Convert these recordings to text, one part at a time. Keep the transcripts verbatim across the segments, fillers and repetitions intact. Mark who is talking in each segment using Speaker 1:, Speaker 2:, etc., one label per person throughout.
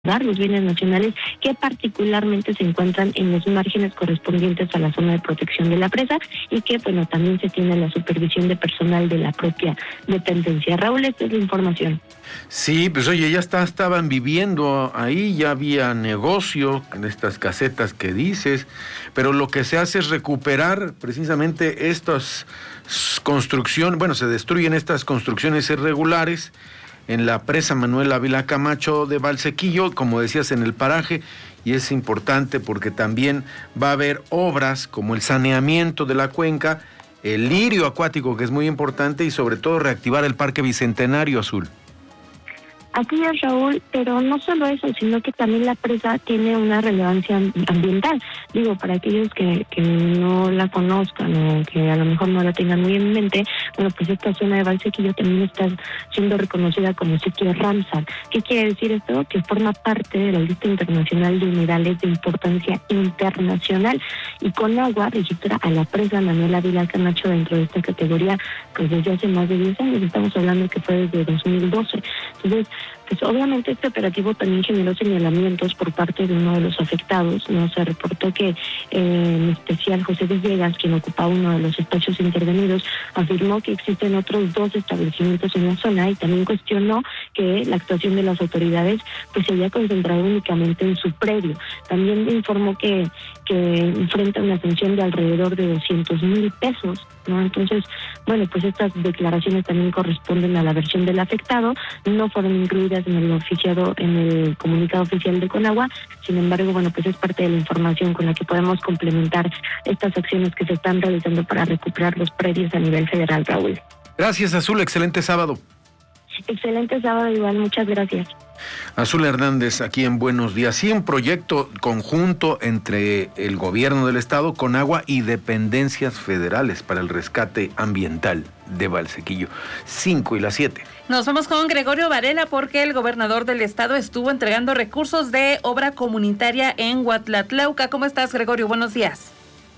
Speaker 1: los bienes nacionales que particularmente se encuentran en los márgenes correspondientes a la zona de protección de la presa y que, bueno, también se tiene la supervisión de personal de la propia dependencia. Raúl, esta es la información.
Speaker 2: Sí, pues oye, ya está, estaban viviendo ahí, ya había negocio en estas casetas que dices, pero lo que se hace es recuperar precisamente estas construcciones, bueno, se destruyen estas construcciones irregulares en la presa Manuel Ávila Camacho de Valsequillo, como decías, en el paraje, y es importante porque también va a haber obras como el saneamiento de la cuenca, el lirio acuático, que es muy importante, y sobre todo reactivar el Parque Bicentenario Azul.
Speaker 1: Así es, Raúl, pero no solo eso, sino que también la presa tiene una relevancia ambiental. Digo, para aquellos que, que no la conozcan o que a lo mejor no la tengan muy en mente, bueno, pues esta zona de Valsequillo también está siendo reconocida como sitio Ramsar. ¿Qué quiere decir esto? Que forma parte de la lista internacional de humedales de importancia internacional, y Conagua registra a la presa Manuel Ávila Camacho dentro de esta categoría pues desde hace más de diez años, estamos hablando que fue desde dos mil doce. Entonces, pues obviamente este operativo también generó señalamientos por parte de uno de los afectados. No se reportó que eh, en especial José Villegas, quien ocupaba uno de los espacios intervenidos, afirmó que existen otros dos establecimientos en la zona y también cuestionó que la actuación de las autoridades pues se había concentrado únicamente en su predio. También informó que, que enfrenta una sanción de alrededor de doscientos mil pesos, ¿no? Entonces, bueno, pues estas declaraciones también corresponden a la versión del afectado, no fueron incluidas en el oficiado, en el comunicado oficial de Conagua. Sin embargo, bueno, pues es parte de la información con la que podemos complementar estas acciones que se están realizando para recuperar los predios a nivel federal, Raúl.
Speaker 2: Gracias, Azul, excelente sábado.
Speaker 1: Excelente sábado, igual, muchas gracias.
Speaker 2: Azul Hernández, aquí en Buenos Días. Sí, un proyecto conjunto entre el gobierno del estado, Conagua y dependencias federales para el rescate ambiental de Valsequillo. Cinco y las siete.
Speaker 3: Nos vamos con Gregorio Varela porque el gobernador del estado estuvo entregando recursos de obra comunitaria en Huatlatlauca. ¿Cómo estás, Gregorio? Buenos días.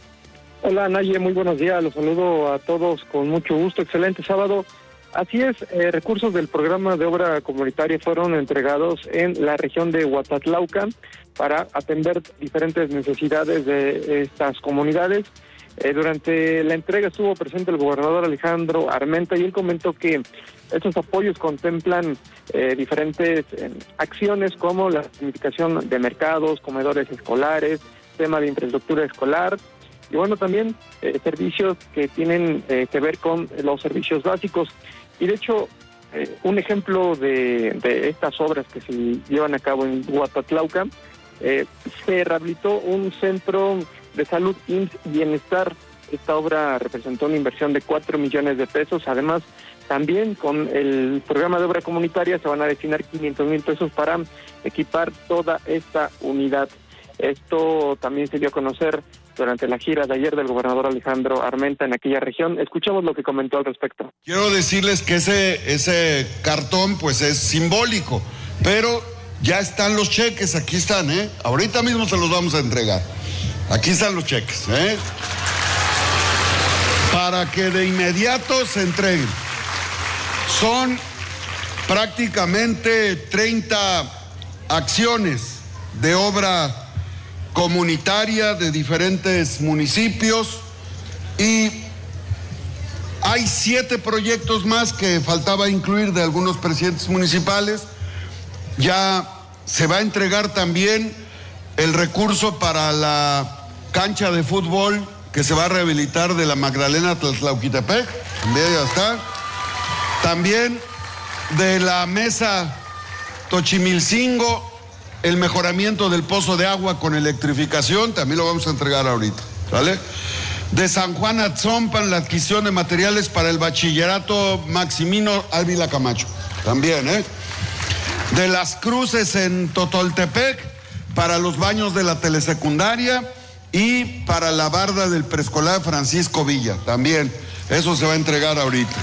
Speaker 4: Hola, Naye, muy buenos días. Los saludo a todos con mucho gusto. Excelente sábado. Así es, eh, recursos del programa de obra comunitaria fueron entregados en la región de Huatlatlauca para atender diferentes necesidades de estas comunidades. Eh, durante la entrega estuvo presente el gobernador Alejandro Armenta y él comentó que estos apoyos contemplan eh, diferentes eh, acciones como la significación de mercados, comedores escolares, tema de infraestructura escolar y bueno, también eh, servicios que tienen eh, que ver con los servicios básicos. Y de hecho, eh, un ejemplo de, de estas obras que se llevan a cabo en Huatlatlauca, eh, se rehabilitó un centro de salud I M S S Bienestar. Esta obra representó una inversión de cuatro millones de pesos. Además, también con el programa de obra comunitaria se van a destinar quinientos mil pesos para equipar toda esta unidad. Esto también se dio a conocer durante la gira de ayer del gobernador Alejandro Armenta en aquella región. Escuchamos lo que comentó al respecto.
Speaker 5: Quiero decirles que ese, ese cartón pues es simbólico, pero ya están los cheques, aquí están, ¿eh? Ahorita mismo se los vamos a entregar. Aquí están los cheques, ¿eh? Para que de inmediato se entreguen. Son prácticamente treinta acciones de obra comunitaria de diferentes municipios y hay siete proyectos más que faltaba incluir de algunos presidentes municipales. Ya se va a entregar también el recurso para la cancha de fútbol que se va a rehabilitar de la Magdalena Tlatlauquitepec, también ya está. También de la mesa Tochimilcingo, el mejoramiento del pozo de agua con electrificación, también lo vamos a entregar ahorita, ¿vale? De San Juan a Tzompan, la adquisición de materiales para el bachillerato Maximino Ávila Camacho, también, ¿eh? De Las Cruces en Totoltepec, para los baños de la telesecundaria y para la barda del preescolar Francisco Villa, también, eso se va a entregar ahorita.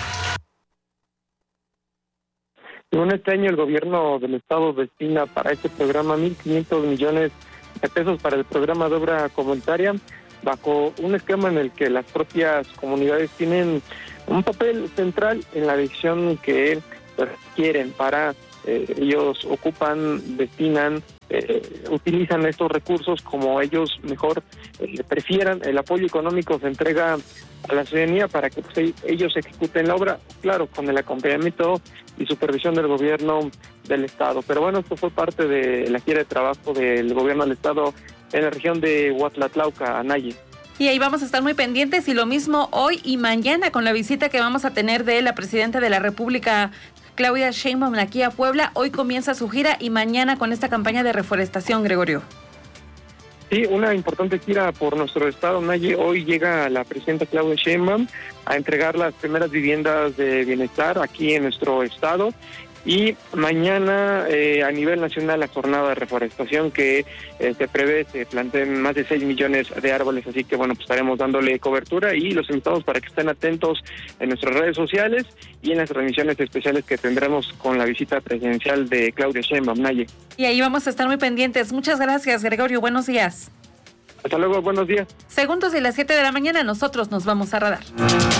Speaker 4: Según este año, el gobierno del estado destina para este programa mil quinientos millones de pesos para el programa de obra comunitaria, bajo un esquema en el que las propias comunidades tienen un papel central en la decisión que quieren para eh, ellos ocupan, destinan, eh, utilizan estos recursos como ellos mejor eh, prefieran. El apoyo económico se entrega a la ciudadanía para que pues, ellos ejecuten la obra, claro, con el acompañamiento y supervisión del gobierno del estado. Pero bueno, esto fue parte de la gira de trabajo del gobierno del estado en la región de Huatlatlauca, Naye.
Speaker 3: Y ahí vamos a estar muy pendientes, y lo mismo hoy y mañana con la visita que vamos a tener de la presidenta de la República, Claudia Sheinbaum, aquí a Puebla. Hoy comienza su gira y mañana con esta campaña de reforestación, Gregorio.
Speaker 4: Sí, una importante gira por nuestro estado, Naye. Hoy llega la presidenta Claudia Sheinbaum a entregar las primeras viviendas de bienestar aquí en nuestro estado. Y mañana eh, a nivel nacional la jornada de reforestación que eh, se prevé, se planteen más de seis millones de árboles, así que bueno, pues estaremos dándole cobertura y los invitamos para que estén atentos en nuestras redes sociales y en las transmisiones especiales que tendremos con la visita presidencial de Claudia Sheinbaum, Naye.
Speaker 3: Y ahí vamos a estar muy pendientes. Muchas gracias, Gregorio, buenos días.
Speaker 4: Hasta luego, buenos días.
Speaker 3: Segundos de las siete de la mañana, nosotros nos vamos a Radar.